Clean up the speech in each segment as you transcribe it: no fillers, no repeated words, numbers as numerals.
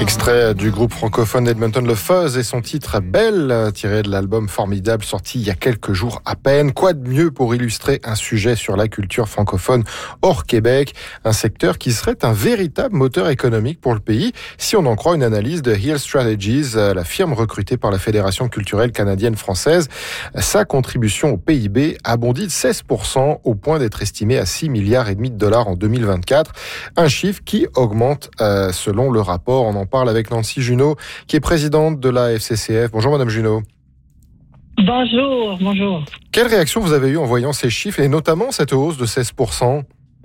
Extrait du groupe francophone Edmonton Le Fuzz et son titre Belle, tiré de l'album Formidable sorti il y a quelques jours à peine. Quoi de mieux pour illustrer un sujet sur la culture francophone hors Québec, un secteur qui serait un véritable moteur économique pour le pays, si on en croit une analyse de Hill Strategies, la firme recrutée par la Fédération culturelle canadienne-française. Sa contribution au PIB a bondi de 16% au point d'être estimée à 6,5 milliards de dollars en 2024. Un chiffre qui augmente selon le rapport. On en parle avec Nancy Junot, qui est présidente de la FCCF. Bonjour Madame Junot. Bonjour. Quelle réaction vous avez eue en voyant ces chiffres et notamment cette hausse de 16%?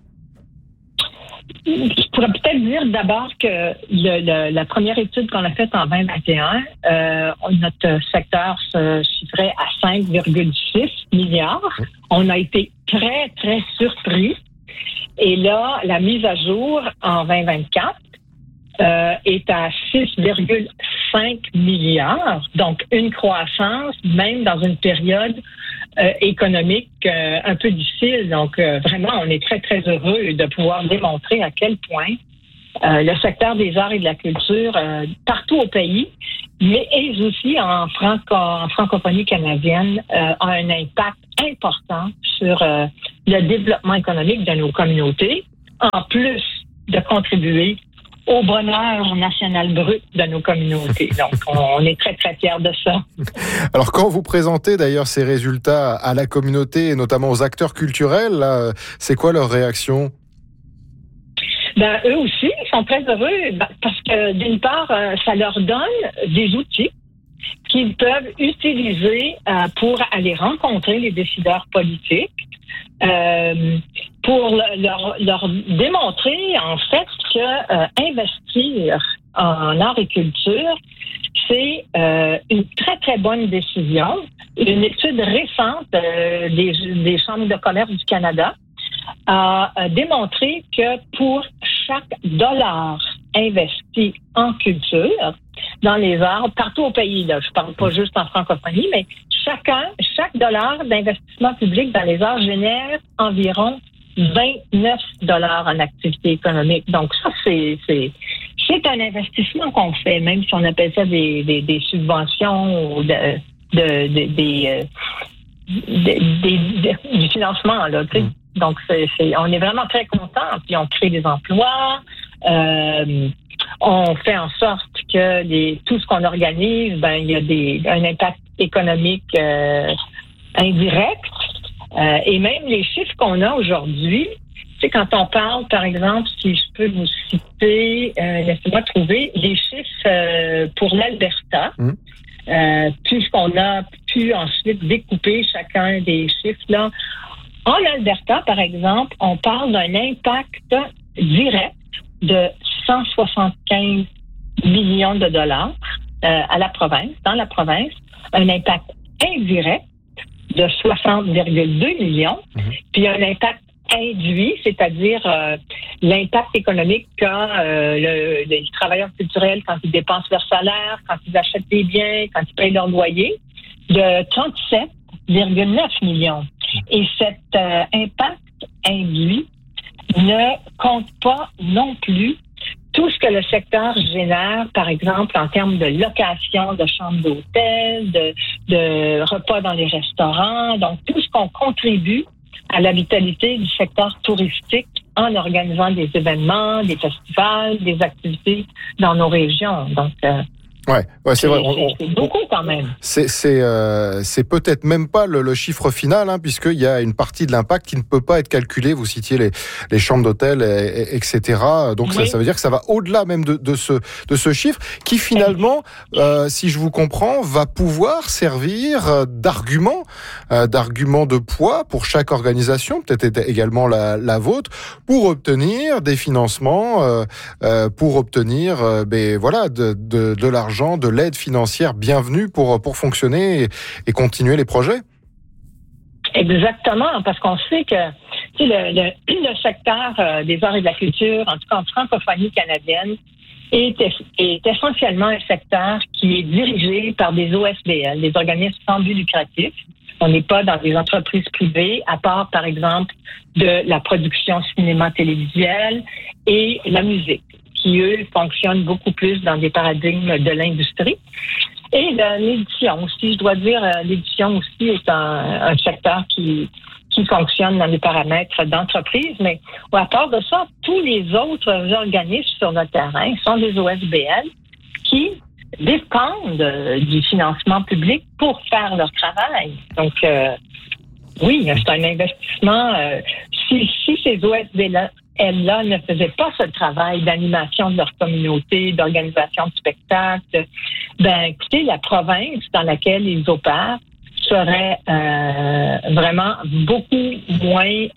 Je pourrais peut-être dire d'abord que la première étude qu'on a faite en 2021, notre secteur se chiffrait à 5,6 milliards. On a été très, très surpris. Et là, la mise à jour en 2024 est à 6,5 milliards. Donc, une croissance, même dans une période économique un peu difficile. Donc, vraiment, on est très, très heureux de pouvoir démontrer à quel point le secteur des arts et de la culture, partout au pays, mais aussi en francophonie canadienne, a un impact important sur le développement économique de nos communautés, en plus de contribuer au bonheur national brut de nos communautés. Donc, on est très, très fiers de ça. Alors, quand vous présentez d'ailleurs ces résultats à la communauté, et notamment aux acteurs culturels, là, c'est quoi leur réaction? Ben, eux aussi, ils sont très heureux parce que, d'une part, ça leur donne des outils qu'ils peuvent utiliser pour aller rencontrer les décideurs politiques, pour leur démontrer, en fait, que investir en art et culture, c'est une très, très bonne décision. Une étude récente des chambres de commerce du Canada a démontré que pour chaque dollar investi en culture, dans les arts, partout au pays, là, je parle pas juste en francophonie, mais chaque dollar d'investissement public dans les arts génère environ 29 dollars en activité économique. Donc ça, c'est un investissement qu'on fait, même si on appelle ça des subventions ou du financement, là, tu sais. Donc, on est vraiment très contents. Puis, on crée des emplois. On fait en sorte que tout ce qu'on organise, il y a un impact économique indirect. Et même les chiffres qu'on a aujourd'hui, tu sais, quand on parle, par exemple, si je peux vous citer, laissez-moi trouver, les chiffres pour l'Alberta, puisqu'on a pu ensuite découper chacun des chiffres, là. En Alberta, par exemple, on parle d'un impact direct de 175 millions de dollars dans la province, un impact indirect de 60,2 millions, puis un impact induit, c'est-à-dire l'impact économique qu'a les travailleurs culturels quand ils dépensent leur salaire, quand ils achètent des biens, quand ils payent leur loyer, de 37,9 millions. Et cet impact induit ne compte pas non plus tout ce que le secteur génère, par exemple, en termes de location de chambres d'hôtel, de repas dans les restaurants, donc tout ce qu'on contribue à la vitalité du secteur touristique en organisant des événements, des festivals, des activités dans nos régions. Donc, Ouais, c'est vrai. C'est beaucoup quand même. C'est peut-être même pas le chiffre final, puisqu'il y a une partie de l'impact qui ne peut pas être calculée. Vous citiez les chambres d'hôtel, etc. Donc oui. ça veut dire que ça va au-delà même de ce chiffre, qui finalement, si je vous comprends, va pouvoir servir d'argument de poids pour chaque organisation, peut-être également la vôtre, pour obtenir des financements, pour obtenir, de l'argent, de l'aide financière bienvenue pour fonctionner et continuer les projets? Exactement, parce qu'on sait que le secteur des arts et de la culture, en tout cas en francophonie canadienne, est essentiellement un secteur qui est dirigé par des OSBL, des organismes sans but lucratif. On n'est pas dans des entreprises privées, à part, par exemple, de la production cinéma-télévisuelle et la musique. qui, eux, fonctionnent beaucoup plus dans des paradigmes de l'industrie. Et l'édition aussi, je dois dire, l'édition aussi est un secteur qui fonctionne dans des paramètres d'entreprise, mais à part de ça, tous les autres organismes sur le terrain sont des OSBL qui dépendent du financement public pour faire leur travail. Donc, oui, c'est un investissement. Si ces OSBL-là ne faisaient pas ce travail d'animation de leur communauté, d'organisation de spectacles, écoutez, la province dans laquelle ils opèrent serait vraiment beaucoup moins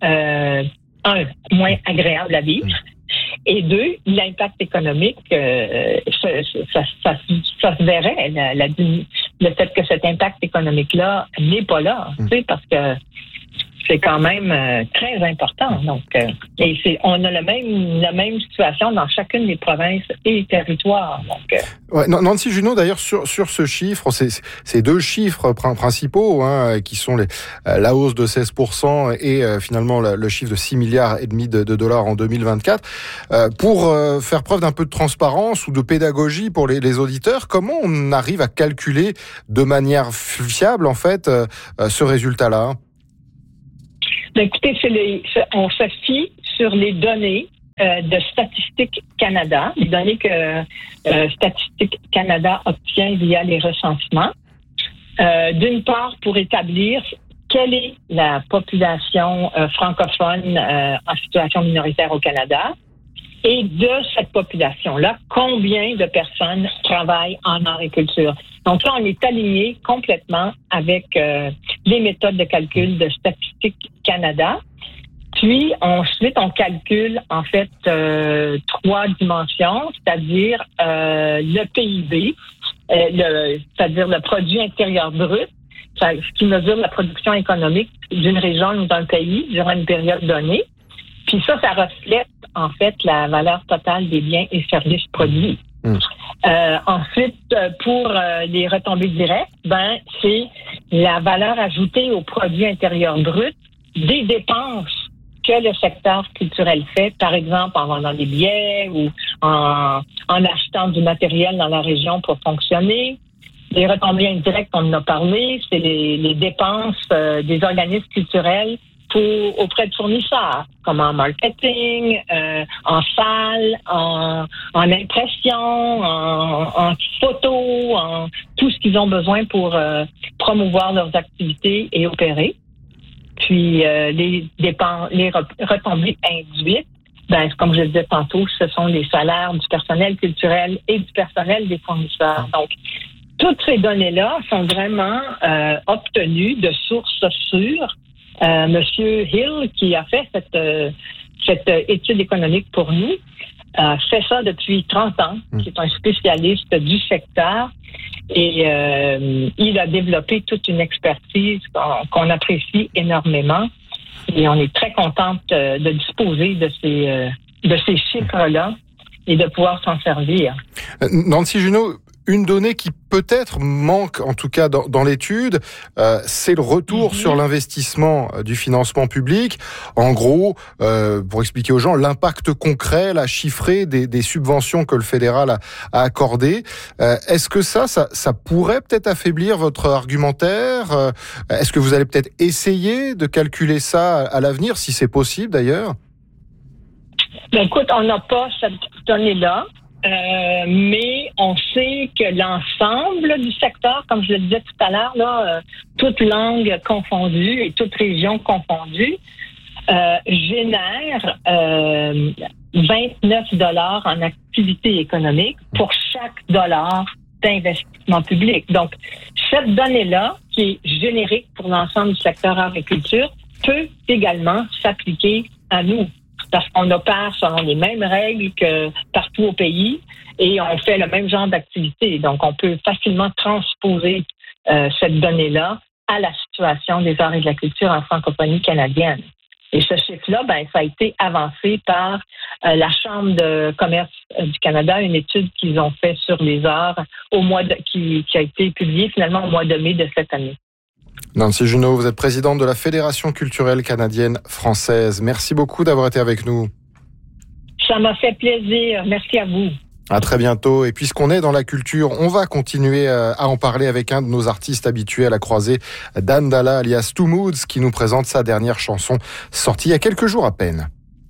agréable à vivre. Et deux, l'impact économique, ça se verrait, le fait que cet impact économique-là n'est pas là, tu sais, parce que c'est quand même très important. Donc, on a la même situation dans chacune des provinces et territoires. Donc, ouais, Nancy Junot, d'ailleurs, sur ce chiffre, c'est deux chiffres principaux, qui sont la hausse de 16% et finalement le chiffre de 6,5 milliards de dollars en 2024. Pour faire preuve d'un peu de transparence ou de pédagogie pour les auditeurs, comment on arrive à calculer de manière fiable, en fait, ce résultat-là? Écoutez, on se fie sur les données de Statistique Canada, les données que Statistique Canada obtient via les recensements. D'une part, pour établir quelle est la population francophone en situation minoritaire au Canada, et de cette population-là, combien de personnes travaillent en agriculture. Donc là, on est aligné complètement avec les méthodes de calcul de Statistique Canada. Puis, ensuite, on calcule, en fait, 3 dimensions, c'est-à-dire le PIB, c'est-à-dire le produit intérieur brut, ce qui mesure la production économique d'une région ou d'un pays durant une période donnée. Puis ça reflète, en fait, la valeur totale des biens et services produits. Ensuite, pour les retombées directes, c'est la valeur ajoutée au produit intérieur brut des dépenses que le secteur culturel fait, par exemple en vendant des billets ou en achetant du matériel dans la région pour fonctionner. Les retombées indirectes, on en a parlé, c'est les dépenses des organismes culturels auprès de fournisseurs, comme en marketing, en salle, en impression, en photo, en tout ce qu'ils ont besoin pour promouvoir leurs activités et opérer. Puis les retombées induites, comme je le disais tantôt, ce sont les salaires du personnel culturel et du personnel des fournisseurs. Donc, toutes ces données-là sont vraiment obtenues de sources sûres. Monsieur Hill, qui a fait cette étude économique pour nous, fait ça depuis 30 ans. C'est un spécialiste du secteur et il a développé toute une expertise qu'on apprécie énormément. Et on est très contente de disposer de ces chiffres-là et de pouvoir s'en servir. Nancy Junot, une donnée qui peut-être manque, en tout cas dans l'étude, c'est le retour sur l'investissement du financement public. En gros, pour expliquer aux gens, l'impact concret, la chiffrée des subventions que le fédéral a accordées. Est-ce que ça pourrait peut-être affaiblir votre argumentaire? Est-ce que vous allez peut-être essayer de calculer ça à l'avenir, si c'est possible d'ailleurs? Écoute, on n'a pas cette donnée-là. Mais on sait que l'ensemble du secteur, comme je le disais tout à l'heure, là, toute langue confondue et toute région confondue, génère 29 $ en activité économique pour chaque dollar d'investissement public. Donc, cette donnée-là, qui est générique pour l'ensemble du secteur agriculture, peut également s'appliquer à nous. Parce qu'on opère selon les mêmes règles que partout au pays et on fait le même genre d'activité. Donc, on peut facilement transposer cette donnée-là à la situation des arts et de la culture en francophonie canadienne. Et ce chiffre-là, ça a été avancé par la Chambre de commerce du Canada, une étude qu'ils ont fait sur les arts qui a été publiée finalement au mois de mai de cette année. Nancy Junot, vous êtes présidente de la Fédération culturelle canadienne française. Merci beaucoup d'avoir été avec nous. Ça m'a fait plaisir. Merci à vous. À très bientôt. Et puisqu'on est dans la culture, on va continuer à en parler avec un de nos artistes habitués à la croisée, Dan Dalla, alias Two Moods, qui nous présente sa dernière chanson, sortie il y a quelques jours à peine.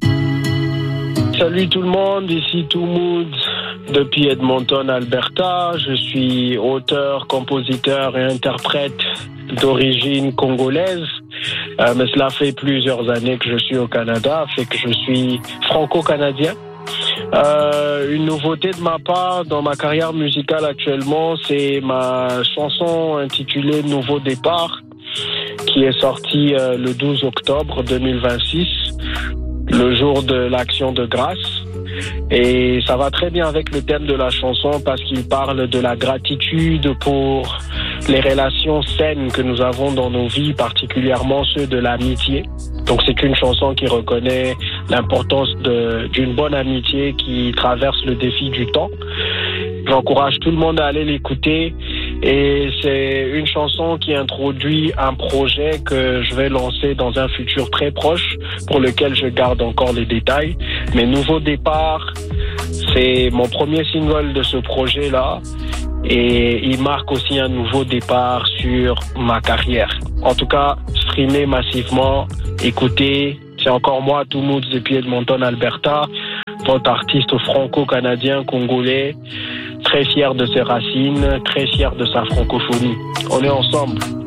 Salut tout le monde, ici Two Moods depuis Edmonton, Alberta. Je suis auteur, compositeur et interprète d'origine congolaise. Mais cela fait plusieurs années que je suis au Canada, fait que je suis franco-canadien. Une nouveauté de ma part dans ma carrière musicale actuellement, c'est ma chanson intitulée Nouveau départ, qui est sortie le 12 octobre 2026, le jour de l'Action de grâce. Et ça va très bien avec le thème de la chanson parce qu'il parle de la gratitude pour les relations saines que nous avons dans nos vies, particulièrement ceux de l'amitié. Donc c'est une chanson qui reconnaît l'importance d'une bonne amitié qui traverse le défi du temps. J'encourage tout le monde à aller l'écouter et c'est une chanson qui introduit un projet que je vais lancer dans un futur très proche pour lequel je garde encore les détails. Mais Nouveau départ, c'est mon premier single de ce projet-là et il marque aussi un nouveau départ sur ma carrière. En tout cas, streamez massivement, écoutez, c'est encore moi, Two Moods depuis Edmonton, Alberta, votre artiste franco-canadien, congolais, très fier de ses racines, très fier de sa francophonie. On est ensemble.